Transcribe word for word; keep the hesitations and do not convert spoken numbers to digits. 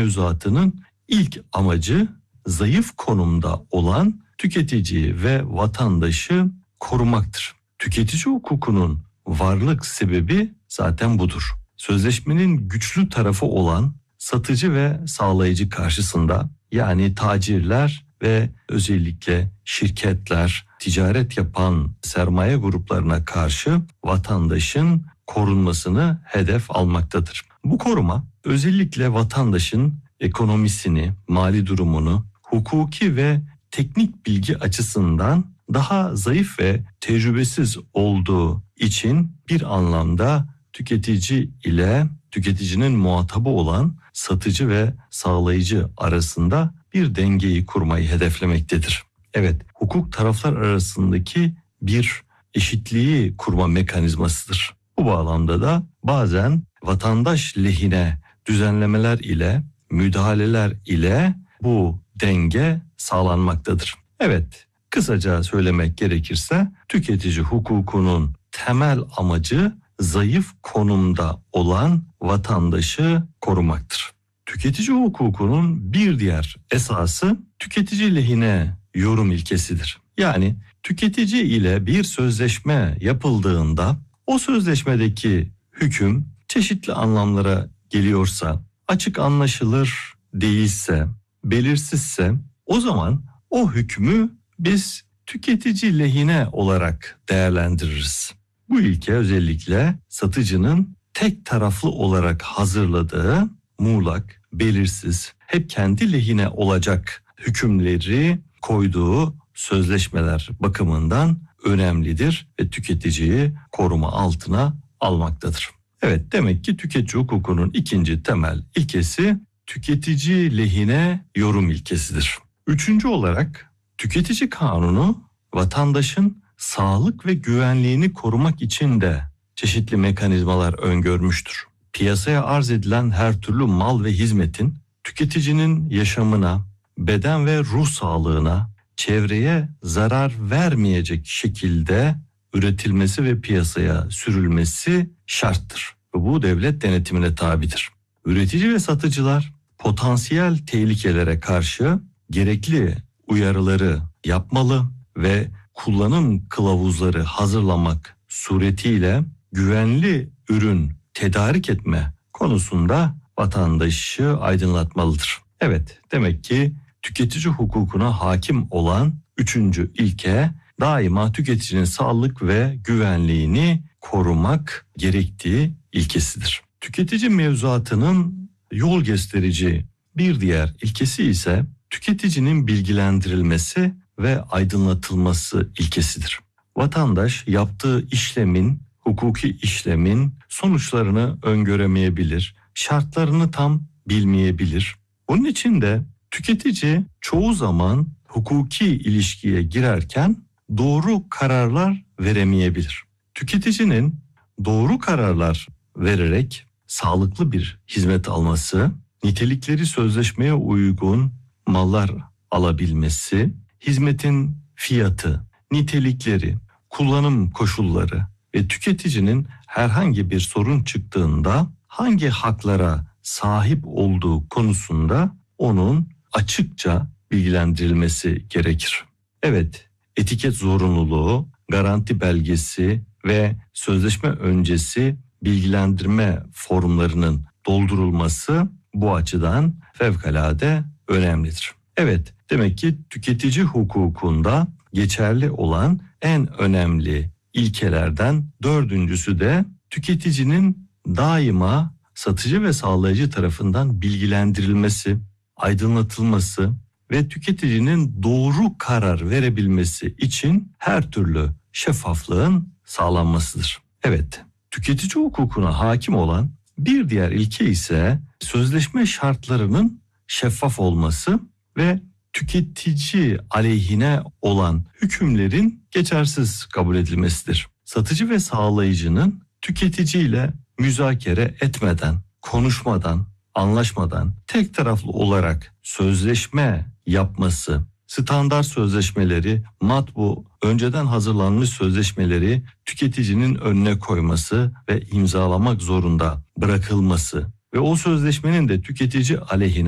mevzuatının ilk amacı zayıf konumda olan tüketiciyi ve vatandaşı korumaktır. Tüketici hukukunun varlık sebebi zaten budur. Sözleşmenin güçlü tarafı olan satıcı ve sağlayıcı karşısında, yani tacirler ve özellikle şirketler, ticaret yapan sermaye gruplarına karşı vatandaşın korunmasını hedef almaktadır. Bu koruma özellikle vatandaşın ekonomisini, mali durumunu, hukuki ve teknik bilgi açısından daha zayıf ve tecrübesiz olduğu için bir anlamda tüketici ile tüketicinin muhatabı olan satıcı ve sağlayıcı arasında bir dengeyi kurmayı hedeflemektedir. Evet, hukuk taraflar arasındaki bir eşitliği kurma mekanizmasıdır. Bu bağlamda da bazen vatandaş lehine düzenlemeler ile, müdahaleler ile bu denge sağlanmaktadır. Evet, kısaca söylemek gerekirse tüketici hukukunun temel amacı zayıf konumda olan vatandaşı korumaktır. Tüketici hukukunun bir diğer esası tüketici lehine yorum ilkesidir. Yani tüketici ile bir sözleşme yapıldığında o sözleşmedeki hüküm çeşitli anlamlara geliyorsa, açık anlaşılır değilse, belirsizse o zaman o hükmü biz tüketici lehine olarak değerlendiririz. Bu ilke özellikle satıcının tek taraflı olarak hazırladığı muğlak, belirsiz, hep kendi lehine olacak hükümleri koyduğu sözleşmeler bakımından önemlidir ve tüketiciyi koruma altına almaktadır. Evet, demek ki tüketici hukukunun ikinci temel ilkesi tüketici lehine yorum ilkesidir. Üçüncü olarak tüketici kanunu vatandaşın sağlık ve güvenliğini korumak için de çeşitli mekanizmalar öngörmüştür. Piyasaya arz edilen her türlü mal ve hizmetin tüketicinin yaşamına, beden ve ruh sağlığına, çevreye zarar vermeyecek şekilde üretilmesi ve piyasaya sürülmesi şarttır. Ve bu devlet denetimine tabidir. Üretici ve satıcılar potansiyel tehlikelere karşı gerekli uyarıları yapmalı ve kullanım kılavuzları hazırlamak suretiyle güvenli ürün tedarik etme konusunda vatandaşı aydınlatmalıdır. Evet, demek ki tüketici hukukuna hakim olan üçüncü ilke daima tüketicinin sağlık ve güvenliğini korumak gerektiği ilkesidir. Tüketici mevzuatının yol gösterici bir diğer ilkesi ise tüketicinin bilgilendirilmesi ve aydınlatılması ilkesidir. Vatandaş yaptığı işlemin, hukuki işlemin sonuçlarını öngöremeyebilir, şartlarını tam bilmeyebilir. Onun için de tüketici çoğu zaman hukuki ilişkiye girerken doğru kararlar veremeyebilir. Tüketicinin doğru kararlar vererek sağlıklı bir hizmet alması, nitelikleri sözleşmeye uygun mallar alabilmesi, hizmetin fiyatı, nitelikleri, kullanım koşulları ve tüketicinin herhangi bir sorun çıktığında hangi haklara sahip olduğu konusunda onun açıkça bilgilendirilmesi gerekir. Evet, etiket zorunluluğu, garanti belgesi ve sözleşme öncesi bilgilendirme formlarının doldurulması bu açıdan fevkalade önemlidir. Evet, demek ki tüketici hukukunda geçerli olan en önemli ilkelerden dördüncüsü de tüketicinin daima satıcı ve sağlayıcı tarafından bilgilendirilmesi, aydınlatılması ve tüketicinin doğru karar verebilmesi için her türlü şeffaflığın sağlanmasıdır. Evet, tüketici hukukuna hakim olan bir diğer ilke ise sözleşme şartlarının şeffaf olması ve tüketici aleyhine olan hükümlerin geçersiz kabul edilmesidir. Satıcı ve sağlayıcının tüketiciyle müzakere etmeden, konuşmadan, anlaşmadan tek taraflı olarak sözleşme yapması, standart sözleşmeleri, matbu, önceden hazırlanmış sözleşmeleri tüketicinin önüne koyması ve imzalamak zorunda bırakılması ve o sözleşmenin de tüketici aleyhine